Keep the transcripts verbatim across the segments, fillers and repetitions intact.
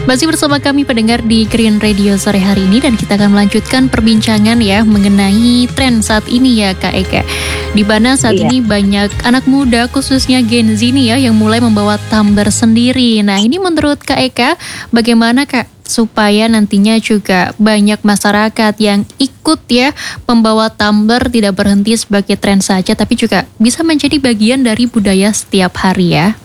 Masih bersama kami pendengar di Green Radio sore hari ini dan kita akan melanjutkan perbincangan ya mengenai tren saat ini ya Kak Eka. Di mana saat Iya. ini banyak anak muda khususnya Gen Z nih ya yang mulai membawa tumbler sendiri. Nah ini menurut Kak Eka bagaimana Kak supaya nantinya juga banyak masyarakat yang ikut ya membawa tumbler tidak berhenti sebagai tren saja tapi juga bisa menjadi bagian dari budaya setiap hari ya.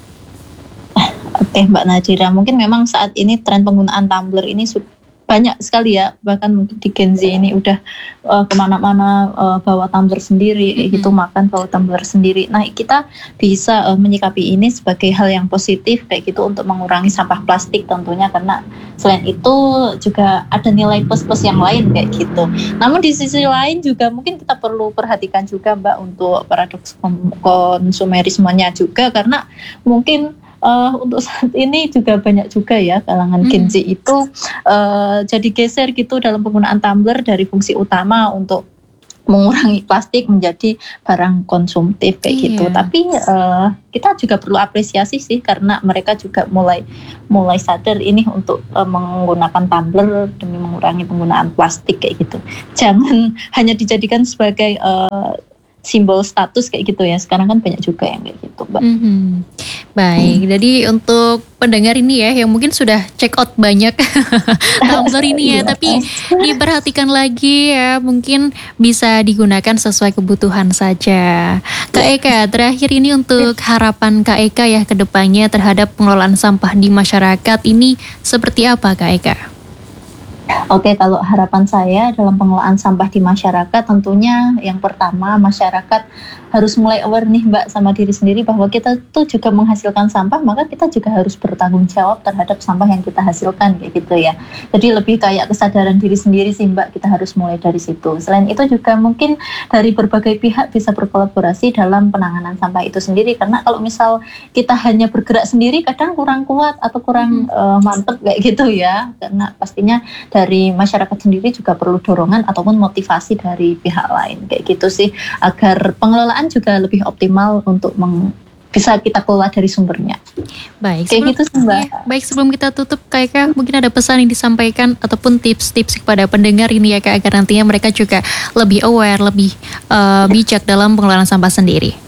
Oke Mbak Nadira, mungkin memang saat ini tren penggunaan tumbler ini su- banyak sekali ya, bahkan mungkin di Gen Z ini udah uh, kemana-mana uh, bawa tumbler sendiri, mm-hmm. gitu makan bawa tumbler sendiri. Nah kita bisa uh, menyikapi ini sebagai hal yang positif kayak gitu untuk mengurangi sampah plastik tentunya, karena selain itu juga ada nilai plus-plus yang lain kayak gitu. Namun di sisi lain juga mungkin kita perlu perhatikan juga Mbak untuk paradoks konsumerismenya juga, karena mungkin Uh, untuk saat ini juga banyak juga ya kalangan hmm. Gen Z itu uh, jadi geser gitu dalam penggunaan tumbler dari fungsi utama untuk mengurangi plastik menjadi barang konsumtif kayak iya. gitu. Tapi uh, kita juga perlu apresiasi sih, karena mereka juga mulai mulai sadar ini untuk uh, menggunakan tumbler demi mengurangi penggunaan plastik kayak gitu. Jangan hanya dijadikan sebagai uh, simbol status kayak gitu ya. Sekarang kan banyak juga yang kayak gitu Mbak. Mm-hmm. Baik, hmm. jadi untuk pendengar ini ya yang mungkin sudah check out banyak tumbler ini ya, tapi diperhatikan lagi ya, mungkin bisa digunakan sesuai kebutuhan saja. Kak Eka, terakhir ini untuk harapan Kak Eka ya ke depannya terhadap pengelolaan sampah di masyarakat ini seperti apa Kak Eka? Oke, kalau harapan saya dalam pengelolaan sampah di masyarakat, tentunya yang pertama masyarakat harus mulai aware nih Mbak sama diri sendiri bahwa kita tuh juga menghasilkan sampah, maka kita juga harus bertanggung jawab terhadap sampah yang kita hasilkan kayak gitu ya. Jadi lebih kayak kesadaran diri sendiri sih Mbak, kita harus mulai dari situ. Selain itu juga mungkin dari berbagai pihak bisa berkolaborasi dalam penanganan sampah itu sendiri, karena kalau misal kita hanya bergerak sendiri kadang kurang kuat atau kurang hmm. uh, mantep kayak gitu ya, karena pastinya dari masyarakat sendiri juga perlu dorongan ataupun motivasi dari pihak lain kayak gitu sih, agar pengelolaan juga lebih optimal untuk meng- bisa kita kelola dari sumbernya. Baik, kayak sebelum, gitu sih Mbak. Ya, baik sebelum kita tutup Kak Eka, mungkin ada pesan yang disampaikan ataupun tips-tips kepada pendengar ini ya Kak, agar nantinya mereka juga lebih aware, lebih uh, bijak dalam pengelolaan sampah sendiri.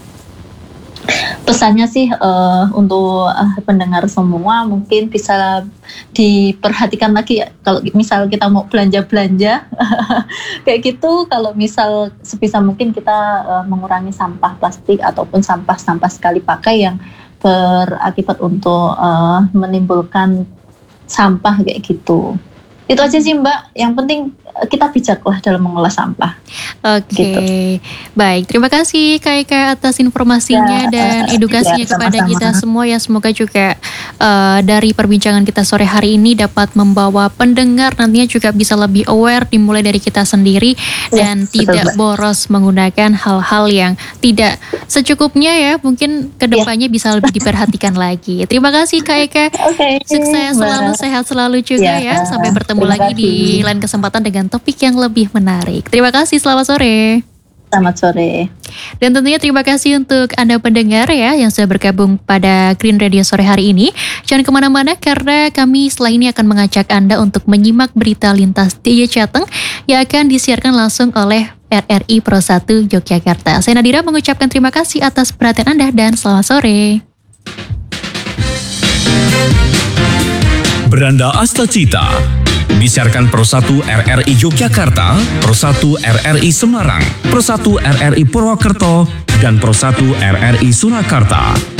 Pesannya sih uh, untuk uh, pendengar semua mungkin bisa diperhatikan lagi ya, kalau misal kita mau belanja-belanja kayak gitu, kalau misal sebisa mungkin kita uh, mengurangi sampah plastik ataupun sampah-sampah sekali pakai yang berakibat untuk uh, menimbulkan sampah kayak gitu. Itu aja sih Mbak, yang penting kita bijaklah dalam mengolah sampah. Oke, gitu. Baik, terima kasih Kak Eka atas informasinya ya, dan edukasinya ya, kepada kita semua ya. Semoga juga uh, dari perbincangan kita sore hari ini dapat membawa pendengar nantinya juga bisa lebih aware, dimulai dari kita sendiri ya, dan betul, tidak Mbak. boros menggunakan hal-hal yang tidak secukupnya ya. Mungkin kedepannya ya. bisa lebih diperhatikan lagi. Terima kasih Kak Eka. Okay, sukses selalu, sehat selalu juga ya. ya. Sampai bertemu Terima lagi kasih. di lain kesempatan dengan topik yang lebih menarik. Terima kasih, selamat sore. Selamat sore. Dan tentunya terima kasih untuk Anda pendengar ya yang sudah bergabung pada Green Radio sore hari ini. Jangan kemana-mana karena kami setelah ini akan mengajak Anda untuk menyimak berita lintas D I Y Jateng yang akan disiarkan langsung oleh R R I Pro satu Yogyakarta. Saya Nadira mengucapkan terima kasih atas perhatian Anda dan selamat sore. Beranda Asta Cita disiarkan Pro satu R R I Yogyakarta, Pro satu R R I Semarang, Pro satu R R I Purwokerto, dan Pro satu R R I Surakarta.